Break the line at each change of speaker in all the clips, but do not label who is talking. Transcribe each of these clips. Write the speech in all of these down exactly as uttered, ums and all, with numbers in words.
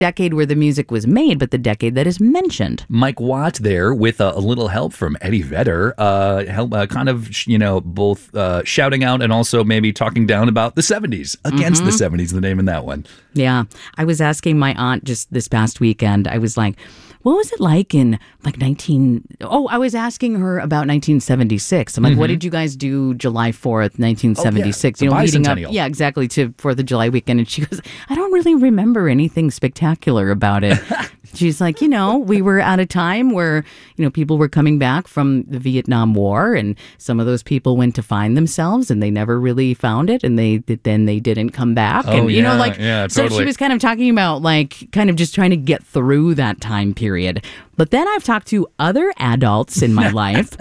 decade where the music was made, but the decade that is mentioned.
Mike Watt there with a, a little help from Eddie Vedder, uh, help, uh, kind of, you know, both uh, shouting out and also maybe talking down about the seventies, against mm-hmm. the seventies, the name in that one.
Yeah. I was asking my aunt just this past weekend, I was like, what was it like in like nineteen... Oh, I was asking her about nineteen seventy-six. I'm like, mm-hmm. what did you guys do July fourth, nineteen seventy-six?
Oh, yeah.
You know, leading up,
bicentennial.
yeah, exactly, to fourth of July weekend. And she goes, I don't really remember anything spectacular about it. She's like, you know, we were at a time where, you know, people were coming back from the Vietnam War, and some of those people went to find themselves, and they never really found it, and they then they didn't come back.
Oh,
and you
yeah,
know, like,
yeah,
so
totally.
she was kind of talking about like kind of just trying to get through that time period. But then I've talked to other adults in my life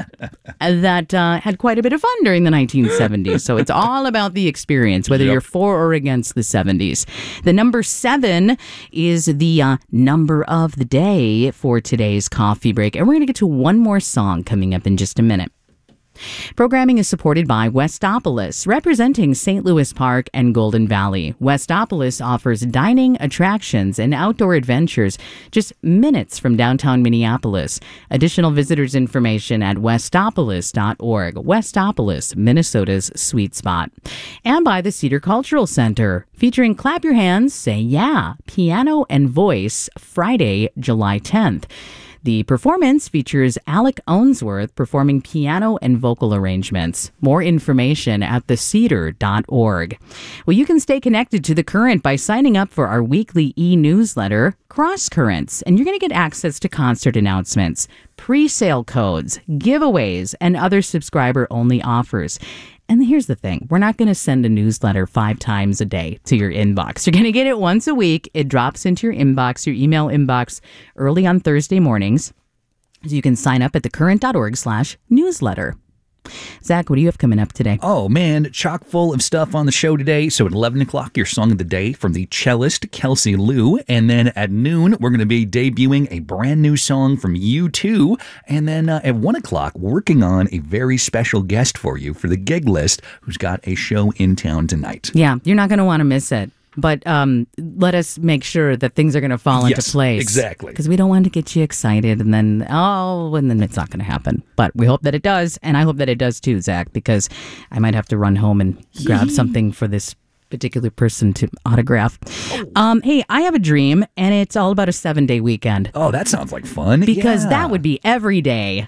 that uh, had quite a bit of fun during the nineteen seventies. So it's all about the experience, whether
Yep.
you're for or against the seventies. The number seven is the uh, number of the day for today's coffee break. And we're going to get to one more song coming up in just a minute. Programming is supported by Westopolis, representing Saint Louis Park and Golden Valley. Westopolis offers dining, attractions, and outdoor adventures just minutes from downtown Minneapolis. Additional visitors information at westopolis dot org. Westopolis, Minnesota's sweet spot. And by the Cedar Cultural Center, featuring Clap Your Hands, Say Yeah, Piano and Voice, Friday, July tenth. The performance features Alec Ownsworth performing piano and vocal arrangements. More information at the cedar dot org. Well, you can stay connected to The Current by signing up for our weekly e-newsletter, Cross Currents, and you're going to get access to concert announcements, pre-sale codes, giveaways, and other subscriber-only offers. And here's the thing. We're not going to send a newsletter five times a day to your inbox. You're going to get it once a week. It drops into your inbox, your email inbox, early on Thursday mornings. So you can sign up at thecurrent.org slash newsletter. Zach, what do you have coming up today?
Oh, man, chock full of stuff on the show today. So at eleven o'clock, your song of the day from the cellist Kelsey Lou. And then at noon, we're going to be debuting a brand new song from U two. And then uh, at one o'clock, working on a very special guest for you for the gig list who's got a show in town tonight.
Yeah, you're not going to want to miss it. But um, let us make sure that things are going to fall
Yes,
into place.
exactly.
Because we don't want to get you excited and then, oh, and then it's not going to happen. But we hope that it does. And I hope that it does too, Zach, because I might have to run home and grab something for this particular person to autograph. Um, hey, I have a dream, and it's all about a seven-day weekend.
Oh, that sounds like fun.
Because
yeah.
that would be every day.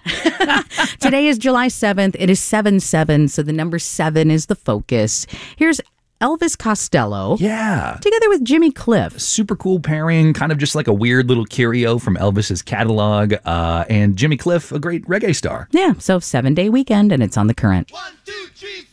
Today is July seventh. It is seven seven, so the number seven is the focus. Here's Elvis Costello.
Yeah.
Together with Jimmy Cliff.
Super cool pairing, kind of just like a weird little curio from Elvis's catalog. Uh, and Jimmy Cliff, a great reggae star.
Yeah, so seven-day weekend, and it's on The Current.
One, two, three, four.